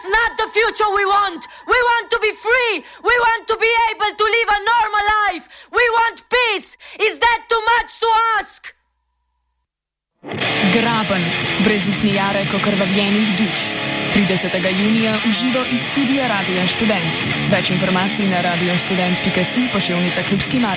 is not the future we want. We want to be free. We want to be able to live a normal life. We want peace. Is that too much to ask? Graben, brezupni jarek okrvavljenih duš. 30. junija v živo iz studia Radia Študent. Več informacij na radiostudent.si, pošiljnica Klubski maraton.